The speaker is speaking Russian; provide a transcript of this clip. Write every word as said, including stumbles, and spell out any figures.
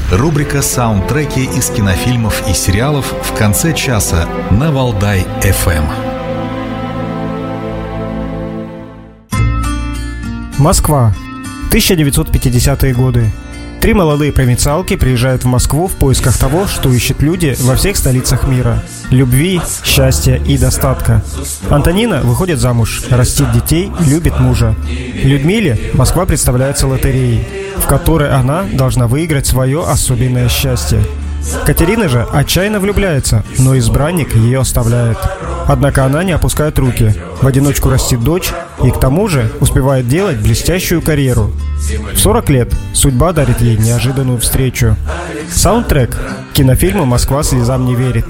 Рубрика «Саундтреки» из кинофильмов и сериалов в конце часа на Валдай-эф эм. Москва. тысяча девятьсот пятидесятые годы. Три молодые провинциалки приезжают в Москву в поисках того, что ищут люди во всех столицах мира – любви, счастья и достатка. Антонина выходит замуж, растит детей, любит мужа. Людмиле Москва представляется лотереей, в которой она должна выиграть свое особенное счастье. Катерина же отчаянно влюбляется, но избранник ее оставляет. Однако она не опускает руки, в одиночку растит дочь и к тому же успевает делать блестящую карьеру. В сорок лет судьба дарит ей неожиданную встречу. Саундтрек кинофильма «Москва слезам не верит».